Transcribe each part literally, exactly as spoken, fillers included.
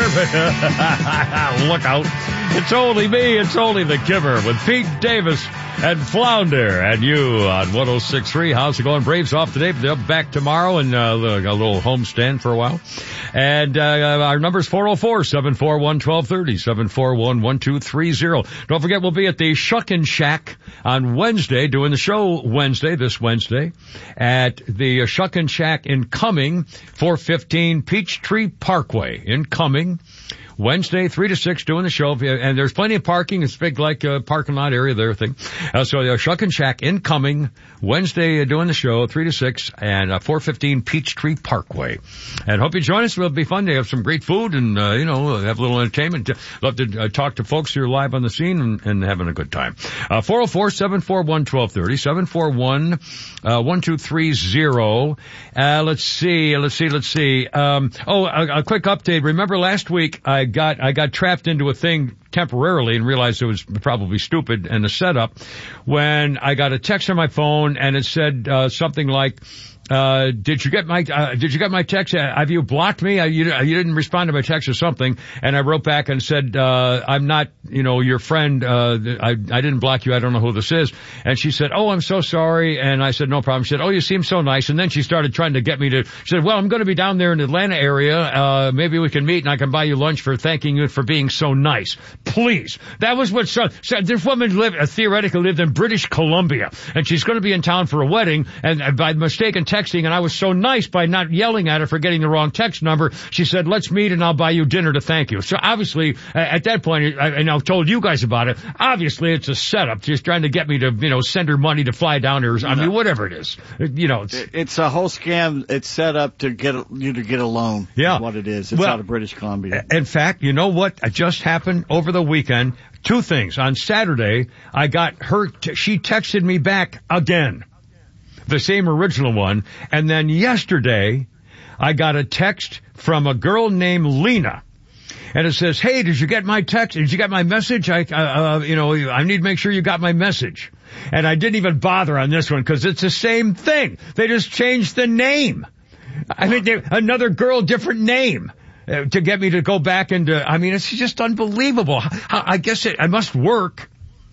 Look out. It's only me. It's only the giver with Pete Davis and Flounder and you on one oh six point three. How's it going? Braves off today, but they're back tomorrow and uh, a little homestand for a while. And uh, our number is four oh four, seven four one, one two three oh, seven four one, one two three oh. Don't forget, we'll be at the Shuckin' Shack on Wednesday, doing the show Wednesday, this Wednesday, at the Shuckin' Shack in Cumming, four fifteen Peachtree Parkway in Cumming. Wednesday, three to six, doing the show. And there's plenty of parking. It's big, like, uh, parking lot area there thing. Uh, so, uh, Shuckin' Shack incoming. Wednesday, uh, doing the show, three to six, and, uh, four fifteen Peachtree Parkway. And hope you join us. It'll be fun. They have some great food and, uh, you know, have a little entertainment. Love to uh, talk to folks who are live on the scene and, and having a good time. Uh, four oh four, seven four one, one two three oh, seven four one, one two three oh. Uh, let's see, let's see, let's see. Um, oh, a, a quick update. Remember last week I got, I got trapped into a thing temporarily and realized it was probably stupid and a setup when I got a text on my phone and it said, uh, something like, Uh, did you get my, uh, did you get my text? Uh, have you blocked me? Uh, you, you didn't respond to my text or something. And I wrote back and said, uh, I'm not, you know, your friend. Uh, I, I didn't block you. I don't know who this is. And she said, oh, I'm so sorry. And I said, no problem. She said, oh, you seem so nice. And then she started trying to get me to, she said, well, I'm going to be down there in the Atlanta area. Uh, maybe we can meet and I can buy you lunch for thanking you for being so nice. Please. That was what, so, so this woman lived, uh, theoretically lived in British Columbia. And she's going to be in town for a wedding. And uh, by mistake and texting, and I was so nice by not yelling at her for getting the wrong text number. She said, let's meet and I'll buy you dinner to thank you. So obviously, uh, at that point, I, and I've told you guys about it, obviously it's a setup. She's trying to get me to, you know, send her money to fly down here. I mean, whatever it is. You know, it's, it's a whole scam. It's set up to get you to get a loan. Yeah. Is what it is. It's well, out of British Columbia. In fact, you know what just happened over the weekend? Two things. On Saturday, I got her, t- she texted me back again. The same original one. And then yesterday, I got a text from a girl named Lena. And it says, hey, did you get my text? Did you get my message? I, uh, uh, you know, I need to make sure you got my message. And I didn't even bother on this one because it's the same thing. They just changed the name. I mean, they, another girl, different name. Uh, to get me to go back into, I mean, it's just unbelievable. I, I guess it, it must work.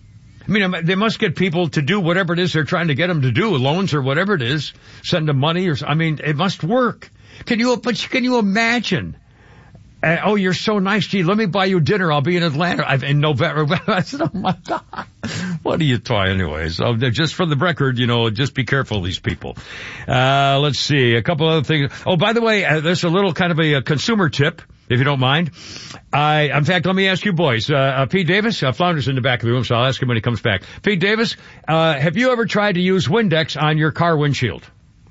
I mean, they must get people to do whatever it is they're trying to get them to do, loans or whatever it is, send them money or, I mean, it must work. Can you, but can you imagine? Uh, oh, you're so nice. Gee, let me buy you dinner. I'll be in Atlanta I've, in November. I said, oh my God. What are you toy anyways? So just for the record, you know, just be careful of these people. Uh, let's see. A couple other things. Oh, by the way, uh, there's a little kind of a, a consumer tip, if you don't mind. I, in fact, let me ask you boys, uh, uh Pete Davis, uh, Flounder's in the back of the room, so I'll ask him when he comes back. Pete Davis, uh, have you ever tried to use Windex on your car windshield?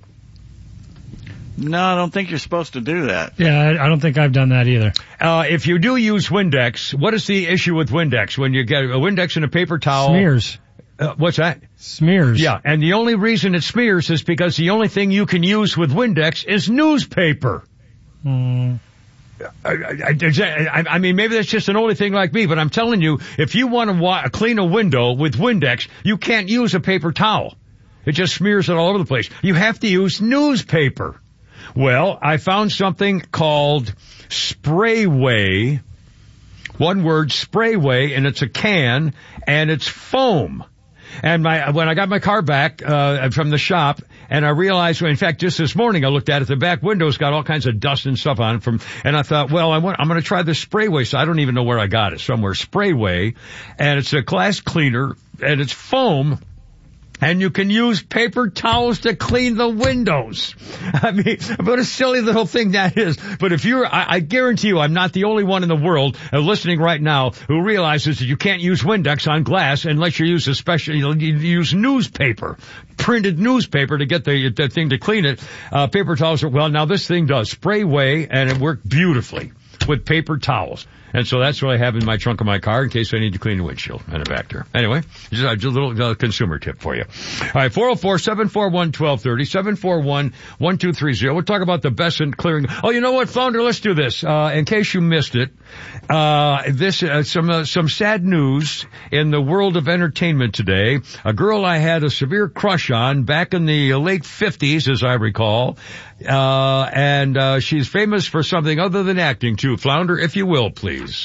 No, I don't think you're supposed to do that. Yeah, I, I don't think I've done that either. Uh, if you do use Windex, what is the issue with Windex? When you get a Windex in a paper towel. Smears. Uh, what's that? Smears. Yeah, and the only reason it smears is because the only thing you can use with Windex is newspaper. Hmm. I, I, I mean, maybe that's just an only thing like me, but I'm telling you, if you want to wa- clean a window with Windex, you can't use a paper towel. It just smears it all over the place. You have to use newspaper. Well, I found something called Sprayway. One word, Sprayway, and it's a can, and it's foam. And my, when I got my car back, uh, from the shop, and I realized, in fact, just this morning I looked at it, the back window's got all kinds of dust and stuff on it from, and I thought, well, I want, I'm gonna try this Sprayway, so I don't even know where I got it, somewhere, Sprayway, and it's a glass cleaner, and it's foam, and you can use paper towels to clean the windows. I mean, what a silly little thing that is. But if you're, I, I guarantee you, I'm not the only one in the world uh, listening right now who realizes that you can't use Windex on glass unless you use a special, you, know, you use newspaper, printed newspaper to get the, the thing to clean it. Uh, paper towels are, well, now this thing does Sprayway, and it worked beautifully with paper towels. And so that's what I have in my trunk of my car in case I need to clean the windshield and the back there. Anyway, just, uh, just a little uh, consumer tip for you. All right, four oh four, seven four one, one two three oh, seven four one, one two three oh. We'll talk about the Besant clearing. Oh, you know what, Flounder, let's do this. Uh, in case you missed it, uh, this, uh, some, uh, some sad news in the world of entertainment today. A girl I had a severe crush on back in the late fifties, as I recall. Uh, and, uh, she's famous for something other than acting too. to Flounder, if you will, please.